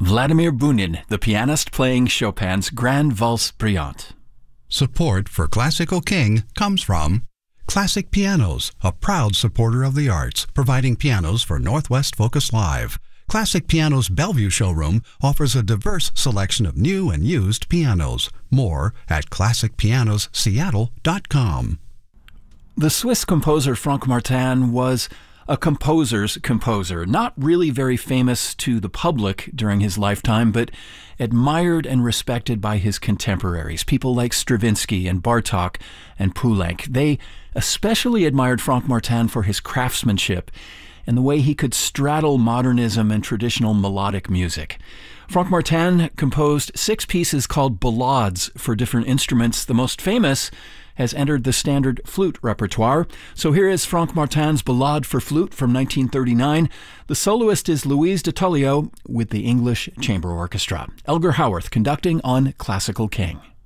Vladimir Bunin, the pianist playing Chopin's Grand Valse Brillante. Support for Classical King comes from Classic Pianos, a proud supporter of the arts, providing pianos for Northwest Focus Live. Classic Pianos Bellevue showroom offers a diverse selection of new and used pianos. More at classicpianosseattle.com. The Swiss composer Franck Martin was a composer's composer, not really very famous to the public during his lifetime, but admired and respected by his contemporaries, people like Stravinsky and Bartók and Poulenc. They especially admired Franck Martin for his craftsmanship and the way he could straddle modernism and traditional melodic music. Franck Martin composed 6 pieces called ballades for different instruments. The most famous has entered the standard flute repertoire. So here is Franck Martin's Ballade for Flute from 1939. The soloist is Louise de Tullio with the English Chamber Orchestra. Elgar Howarth conducting on Classical King.